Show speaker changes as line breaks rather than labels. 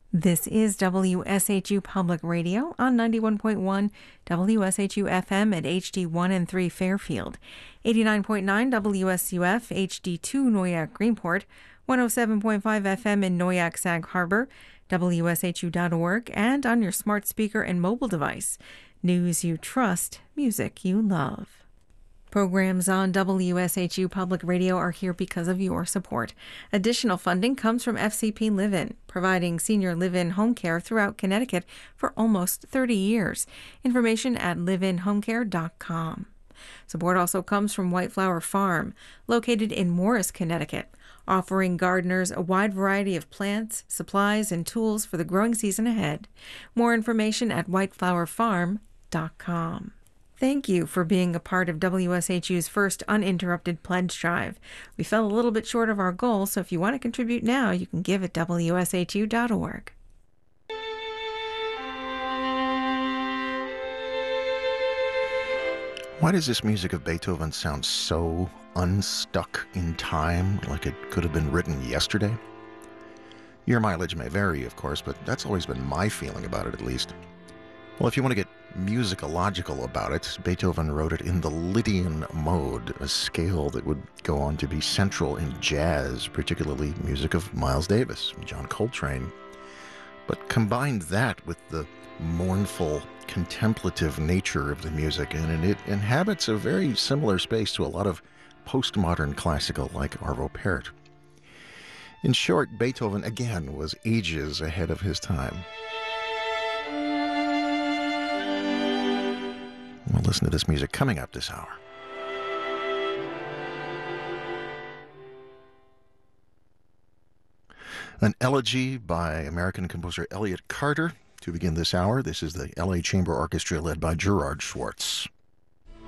This is WSHU Public Radio on 91.1 WSHU FM at HD1 and 3 Fairfield, 89.9 WSUF HD2 Noyak Greenport, 107.5 FM in Noyak Sag Harbor, WSHU.org, and on your smart speaker and mobile device. News you trust, music you love. Programs on WSHU Public Radio are here because of your support. Additional funding comes from FCP Live-In, providing senior live-in home care throughout Connecticut for almost 30 years. Information at liveinhomecare.com. Support also comes from White Flower Farm, located in Morris, Connecticut, offering gardeners a wide variety of plants, supplies, and tools for the growing season ahead. More information at whiteflowerfarm.com. Thank you for being a part of WSHU's first uninterrupted pledge drive. We fell a little bit short of our goal, so if you want to contribute now, you can give at WSHU.org.
Why does this music of Beethoven sound so unstuck in time, like it could have been written yesterday? Your mileage may vary, of course, but that's always been my feeling about it, at least. Well, if you want to get musicological about it, Beethoven wrote it in the Lydian mode, a scale that would go on to be central in jazz, particularly music of Miles Davis and John Coltrane. But combined that with the mournful, contemplative nature of the music, and it inhabits a very similar space to a lot of postmodern classical like Arvo Pärt. In short, Beethoven, again, was ages ahead of his time. We'll listen to this music coming up this hour. An elegy by American composer Elliott Carter to begin this hour. This is the LA Chamber Orchestra led by Gerard Schwartz.